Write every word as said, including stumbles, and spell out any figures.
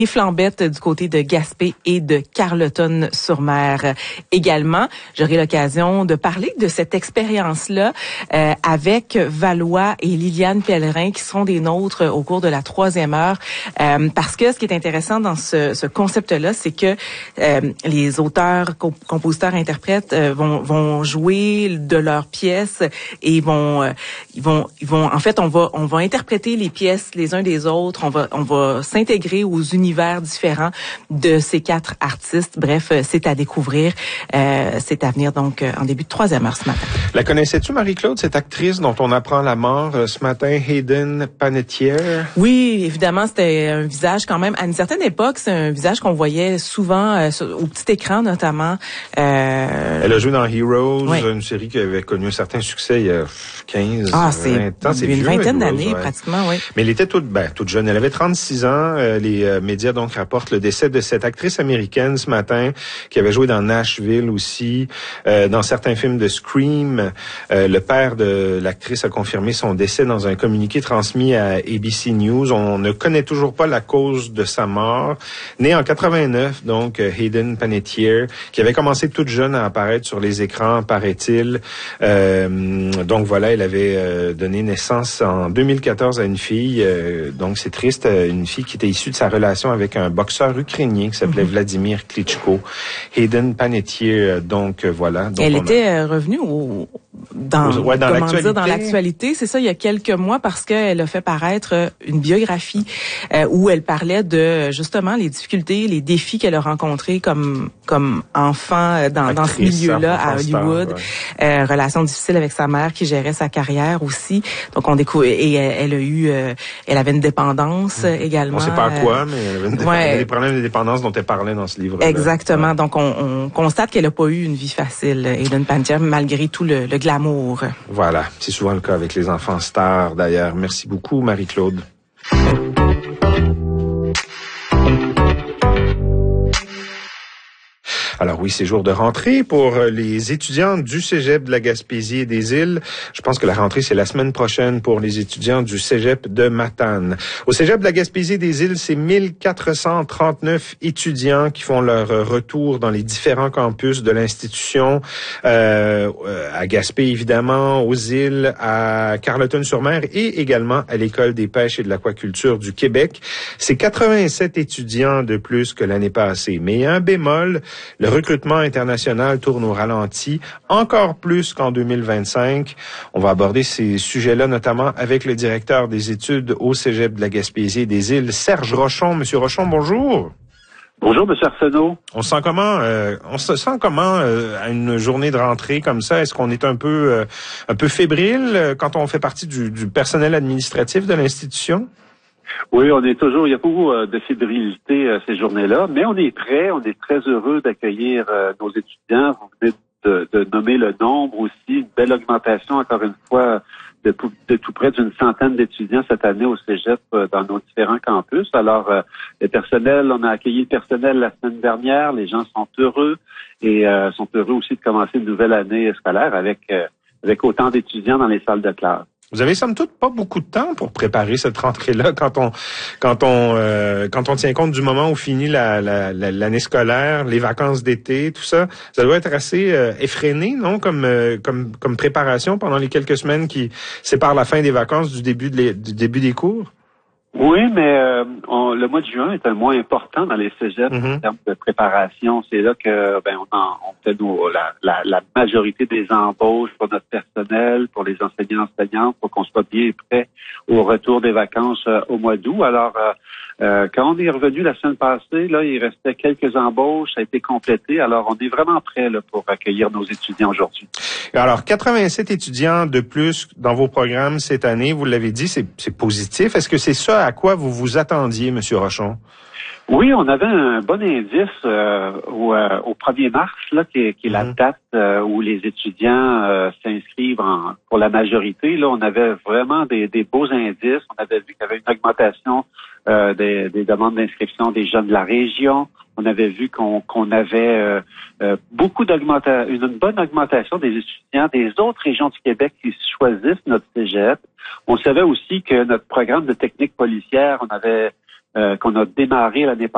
Et flambette du côté de Gaspé et de Carleton-sur-Mer également. J'aurai l'occasion de parler de cette expérience-là euh, avec Valois et Liliane Pellerin qui seront des nôtres au cours de la troisième heure. Euh, parce que ce qui est intéressant dans ce, ce concept-là, c'est que euh, les auteurs, comp- compositeurs, interprètes euh, vont, vont jouer de leurs pièces et vont, euh, ils vont, ils vont, en fait, on va, on va interpréter les pièces les uns des autres. On va, on va s'intégrer aux univers différents de ces quatre artistes. Bref, c'est à découvrir. Euh, c'est à venir donc en début de troisième heure ce matin. La connaissais-tu, Marie-Claude, cette actrice dont on apprend la mort euh, ce matin, Hayden Panettiere? Oui, évidemment, c'était un visage quand même. À une certaine époque, c'est un visage qu'on voyait souvent euh, sur, au petit écran notamment. Euh... Elle a joué dans Heroes, oui. une série qui avait connu un certain succès il y a quinze, ah, c'est vingt ans. C'est une vieux, vingtaine Heroes, d'années ouais. pratiquement, oui. Mais elle était toute, ben, toute jeune. Elle avait trente-six ans. Euh, les euh, médias donc rapportent le décès de cette actrice américaine ce matin qui avait joué dans Nashville aussi, euh, dans certains films de Scream. Euh, le père de l'actrice a confirmé son décès dans un communiqué transmis à A B C News. On ne connaît toujours pas la cause de sa mort. Née en quatre-vingt-neuf, donc Hayden Panettiere, qui avait commencé toute jeune à apparaître sur les écrans, paraît-il. Euh, donc voilà, elle avait euh, donné naissance en deux mille quatorze à une fille. Euh, donc c'est triste, une fille qui était issue de sa relation avec un boxeur ukrainien qui s'appelait mm-hmm. Vladimir Klitschko. Hayden Panettiere, donc voilà. Donc elle on était a... revenue au dans, ouais, dans comment l'actualité. dire, dans l'actualité, c'est ça, il y a quelques mois, parce qu'elle a fait paraître une biographie euh, où elle parlait de justement les difficultés, les défis qu'elle a rencontrés comme comme enfant dans, Actrice, dans ce milieu-là à Hollywood. Star, ouais. euh, relation difficile avec sa mère qui gérait sa carrière aussi. Donc on découvre et elle, elle a eu, euh, elle avait une dépendance mmh. également. On sait pas à quoi, mais elle avait, une dépendance, ouais. elle avait des problèmes de dépendance dont elle parlait dans ce livre-là. Exactement. Ouais. Donc on, on constate qu'elle a pas eu une vie facile, Hayden Panettiere, malgré tout le, le glamour. Voilà, c'est souvent le cas avec les enfants stars d'ailleurs. Merci beaucoup, Marie-Claude. Alors oui, c'est jour de rentrée pour les étudiants du Cégep de la Gaspésie et des Îles. Je pense que la rentrée, c'est la semaine prochaine pour les étudiants du Cégep de Matane. Au Cégep de la Gaspésie et des Îles, c'est mille quatre cent trente-neuf étudiants qui font leur retour dans les différents campus de l'institution. Euh, à Gaspé, évidemment, aux Îles, à Carleton-sur-Mer et également à l'École des pêches et de l'aquaculture du Québec. C'est quatre-vingt-sept étudiants de plus que l'année passée. Mais il y a un bémol. Le recrutement international tourne au ralenti, encore plus qu'en deux mille vingt-cinq. On va aborder ces sujets-là, notamment avec le directeur des études au Cégep de la Gaspésie et des Îles, Serge Rochon. Monsieur Rochon, bonjour. Bonjour, Monsieur Arsenault. On sent comment, euh, on se sent comment euh, à une journée de rentrée comme ça? Est-ce qu'on est un peu, euh, un peu fébrile euh, quand on fait partie du, du personnel administratif de l'institution? Oui, on est toujours, il y a beaucoup euh, de fébrilité euh, ces journées-là, mais on est prêt, on est très heureux d'accueillir euh, nos étudiants. Vous venez de, de nommer le nombre aussi, une belle augmentation, encore une fois, de, de tout près d'une centaine d'étudiants cette année au Cégep euh, dans nos différents campus. Alors, euh, le personnel, on a accueilli le personnel la semaine dernière, les gens sont heureux et euh, sont heureux aussi de commencer une nouvelle année scolaire avec, euh, avec autant d'étudiants dans les salles de classe. Vous avez somme toute pas beaucoup de temps pour préparer cette rentrée-là quand on quand on euh, quand on tient compte du moment où finit la, la, la l'année scolaire, les vacances d'été, tout ça. Ça doit être assez euh, effréné, non, comme euh, comme comme préparation pendant les quelques semaines qui séparent la fin des vacances du début de les, du début des cours. Oui, mais euh, on, le mois de juin est un mois important dans les cégeps mm-hmm. en termes de préparation. C'est là que ben on, en, on fait nos, la, la, la majorité des embauches pour notre personnel, pour les enseignants enseignantes, pour qu'on soit bien prêt au retour des vacances euh, au mois d'août. Alors, euh, euh, quand on est revenu la semaine passée, là, il restait quelques embauches, ça a été complété. Alors, on est vraiment prêt là, pour accueillir nos étudiants aujourd'hui. Alors, quatre-vingt-sept étudiants de plus dans vos programmes cette année, vous l'avez dit, c'est, c'est positif. Est-ce que c'est ça à quoi vous vous attendiez, Monsieur Rochon? Oui, on avait un bon indice euh, au, euh, au premier mars, là, qui est, qui est la mmh. date euh, où les étudiants euh, s'inscrivent en, pour la majorité. Là, on avait vraiment des, des beaux indices. On avait vu qu'il y avait une augmentation euh, des, des demandes d'inscription des jeunes de la région. On avait vu qu'on, qu'on avait euh, euh, beaucoup d'augmentation, une bonne augmentation des étudiants des autres régions du Québec qui choisissent notre cégep. On savait aussi que notre programme de technique policière, on avait euh, qu'on a démarré l'année passée,